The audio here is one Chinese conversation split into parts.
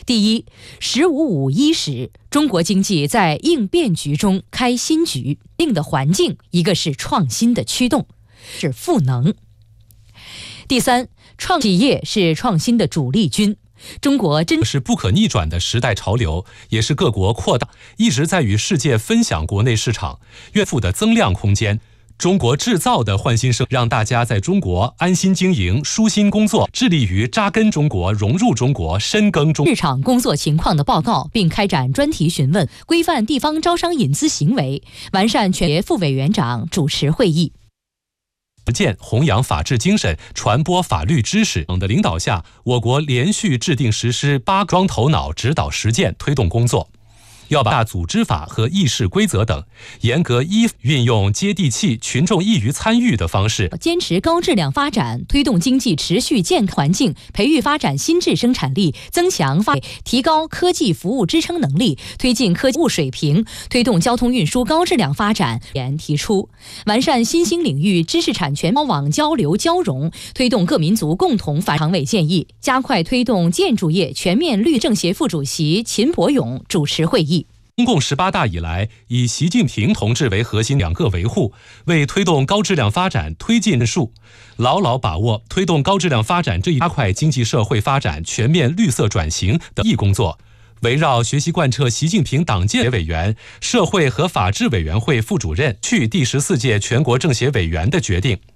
第一，“十五五一”时，中国经济在应变局中开新局，定的环境，一个是创新的驱动，是赋能。第三，创企业是创新的主力军。中国真是不可逆转的时代潮流，也是各国扩大一直在与世界分享国内市场越富的增量空间。中国制造的焕新生，让大家在中国安心经营、舒心工作，致力于扎根中国、融入中国、深耕中日常工作情况的报告，并开展专题询问，规范地方招商引资行为，完善全协副委员长主持会议。 实践弘扬法治精神，传播法律知识等的领导下，我国连续制定实施8桩头脑指导实践推动工作。要把组织法和议事规则等严格运用接地气、群众易于参与的方式， 坚持高质量发展，推动经济持续健康环境，培育发展新质生产力，增强提高科技服务支撑能力，推进科技水平，推动交通运输高质量发展。提出完善新兴领域知识产权网交流交融，推动各民族共同发展。常委建议加快推动建筑业全面绿政协副主席秦伯勇主持会议。 中共18大以来，以习近平同志为核心两个维护，为推动高质量发展推进数，牢牢把握推动高质量发展这一加快经济社会发展全面绿色转型的意义工作，围绕学习贯彻习近平党建委员、社会和法制委员会副主任去第14届全国政协委员的决定。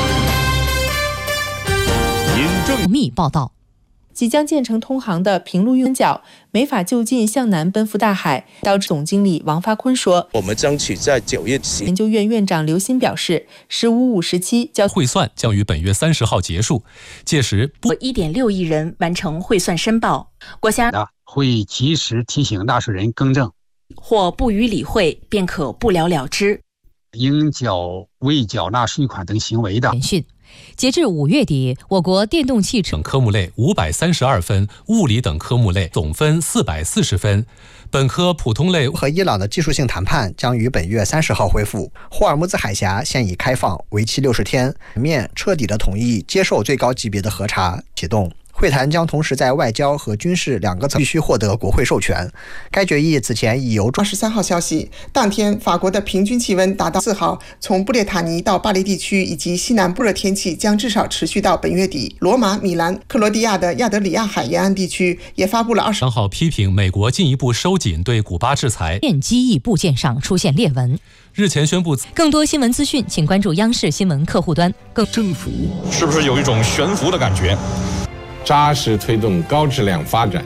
密报道。 即将建成通航的平陆运角没法就近向南奔赴大海，导致总经理王发坤说：“ 我们争取在9月10。” 研究院院长刘鑫表示，“15-5时期汇算将于本月30号结束，届时 1.6亿人完成汇算申报，国家会及时提醒纳税人更正， 或不予理会便可不了了之。 应缴未缴纳税款等行为的。 截至5月底，我国电动汽车等科目类532分，物理等科目类总分440分。本科普通类和伊朗的技术性谈判将于本月30号恢复。霍尔木兹海峡现已开放，为期60天，全面彻底的统一接受最高级别的核查启动。会谈将同时在外交和军事两个层必须获得国会授权。该决议此前已由 23号消息，当天法国的平均气温达到4号，从布列塔尼到巴黎地区以及西南部热天气将至少持续到本月底。罗马、米兰、克罗地亚的亚得里亚海沿岸地区也发布了 23号批评美国进一步收紧对古巴制裁， 机翼部件上出现裂纹。 日前宣布。 更多新闻资讯，请关注央视新闻客户端。 政府是不是有一种悬浮的感觉？ 扎实推动高质量发展。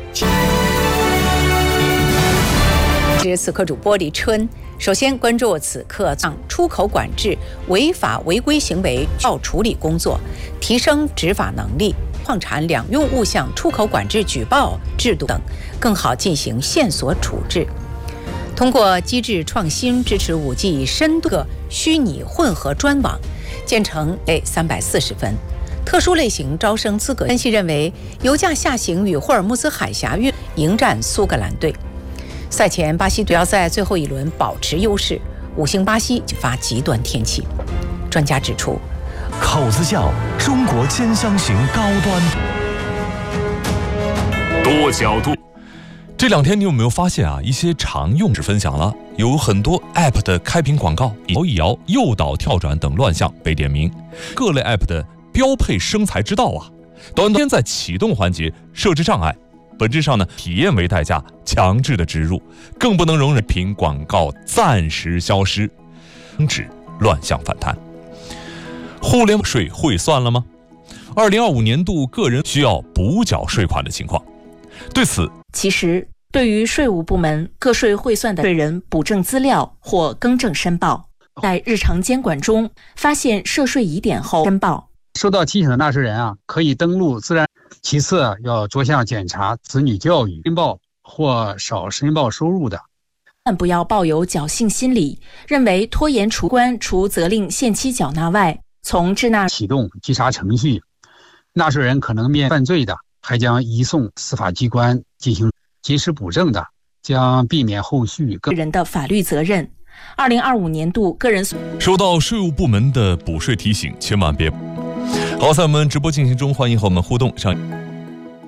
是此刻主播李春。首先关注此刻出口管制违法违规行为要处理工作，提升执法能力，矿产两用物项出口管制举报制度等，更好进行线索处置。通过机制创新支持5G 深度虚拟混合专网，建成类340分。特殊类型招生资格分析认为，油价下行与霍尔木兹海峡运迎战苏格兰队。赛前，巴西队要在最后一轮保持优势，5星巴西就发极端天气。专家指出， 口子窖中国兼香型高端多角度。 这2天你有没有发现啊？一些常用分享了，有很多 App 的开屏广告、摇一摇、诱导跳转等乱象被点名，各类 App 的标配生财之道啊，短天在启动环节设置障碍，本质上呢，体验为代价强制的植入，更不能容忍凭广告暂时消失，防止乱象反弹。互联网税汇算了吗？2025年度个人需要补缴税款的情况，对此， 其实对于税务部门个税汇算的税人补正资料或更正申报，在日常监管中发现涉税疑点后申报。 收到提醒的纳税人啊，可以登录自然。其次要着项检查子女教育申报或少申报收入的， 但不要抱有侥幸心理，认为拖延除关除责令限期缴纳外，从滞纳启动稽查程序，纳税人可能面犯罪的，还将移送司法机关进行及时补正的，将避免后续个人的法律责任。2025年度个人收到税务部门的补税提醒，千万别。好，在我们直播进行中，欢迎和我们互动上。